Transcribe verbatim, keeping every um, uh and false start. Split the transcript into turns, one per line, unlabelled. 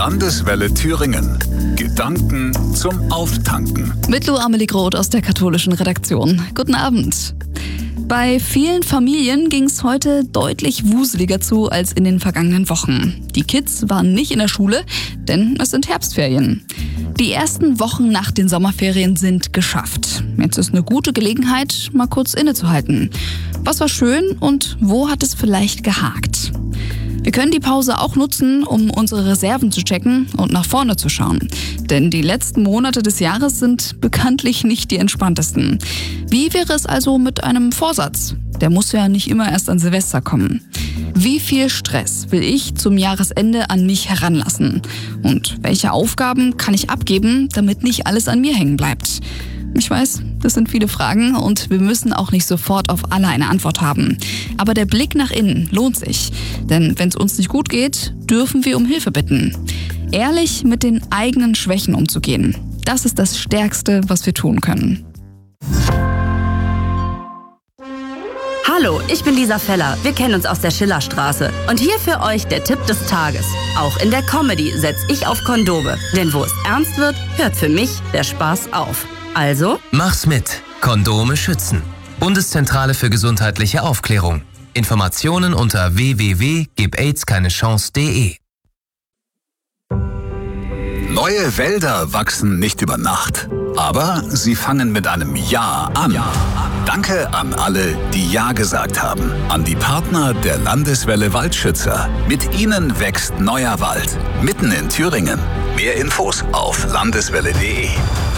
Landeswelle Thüringen. Gedanken zum Auftanken.
Mit Lou Amelie Groth aus der katholischen Redaktion. Guten Abend. Bei vielen Familien ging es heute deutlich wuseliger zu als in den vergangenen Wochen. Die Kids waren nicht in der Schule, denn es sind Herbstferien. Die ersten Wochen nach den Sommerferien sind geschafft. Jetzt ist eine gute Gelegenheit, mal kurz innezuhalten. Was war schön und wo hat es vielleicht gehakt? Wir können die Pause auch nutzen, um unsere Reserven zu checken und nach vorne zu schauen. Denn die letzten Monate des Jahres sind bekanntlich nicht die entspanntesten. Wie wäre es also mit einem Vorsatz? Der muss ja nicht immer erst an Silvester kommen. Wie viel Stress will ich zum Jahresende an mich heranlassen? Und welche Aufgaben kann ich abgeben, damit nicht alles an mir hängen bleibt? Ich weiß, das sind viele Fragen und wir müssen auch nicht sofort auf alle eine Antwort haben. Aber der Blick nach innen lohnt sich. Denn wenn es uns nicht gut geht, dürfen wir um Hilfe bitten. Ehrlich mit den eigenen Schwächen umzugehen, das ist das Stärkste, was wir tun können.
Hallo, ich bin Lisa Feller. Wir kennen uns aus der Schillerstraße. Und hier für euch der Tipp des Tages. Auch in der Comedy setze ich auf Kondome. Denn wo es ernst wird, hört für mich der Spaß auf. Also?
Mach's mit. Kondome schützen. Bundeszentrale für gesundheitliche Aufklärung. Informationen unter w w w punkt gib aids keine chance punkt de.
Neue Wälder wachsen nicht über Nacht, aber sie fangen mit einem Ja an. Danke an alle, die Ja gesagt haben. An die Partner der Landeswelle Waldschützer. Mit ihnen wächst neuer Wald. Mitten in Thüringen. Mehr Infos auf landeswelle punkt de.